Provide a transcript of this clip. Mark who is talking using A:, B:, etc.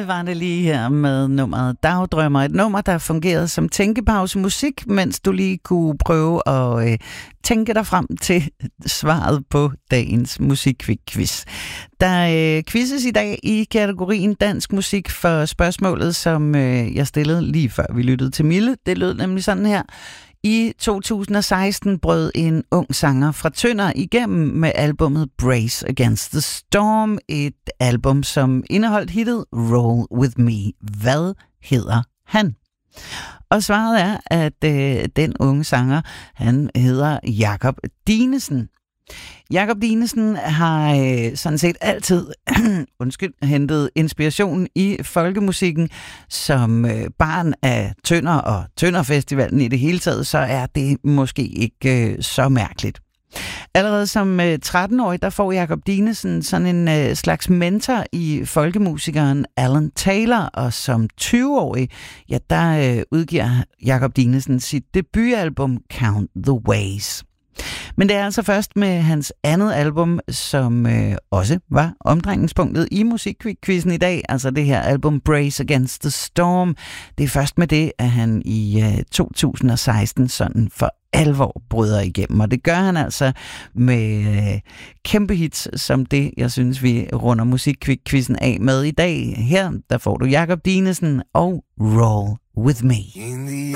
A: Var det lige her med nummeret Dagdrømmer. Et nummer, der fungerede som tænkepause musik, mens du lige kunne prøve at tænke dig frem til svaret på dagens musikquiz. Der quizzes i dag i kategorien dansk musik for spørgsmålet, som jeg stillede lige før vi lyttede til Mille. Det lød nemlig sådan her. I 2016 brød en ung sanger fra Tønder igennem med albummet Brace Against the Storm, et album, som indeholdt hittet Roll With Me. Hvad hedder han? Og svaret er, at den unge sanger, han hedder Jakob Dinesen. Jakob Dinesen har sådan set altid hentet inspiration i folkemusikken. Som barn af Tønder og Tønderfestivalen i det hele taget, så er det måske ikke så mærkeligt. Allerede som 13-årig, der får Jakob Dinesen sådan en slags mentor i folkemusikeren Alan Taylor, og som 20-årig, ja, der udgiver Jakob Dinesen sit debutalbum Count the Ways. Men det er altså først med hans andet album, som også var omdrejningspunktet i musikquizzen i dag, altså det her album Brace Against the Storm. Det er først med det, at han i 2016 sådan for alvor bryder igennem, og det gør han altså med kæmpe hits som det, jeg synes, vi runder musikquizzen af med i dag. Her, der får du Jakob Dinesen og Roll With Me.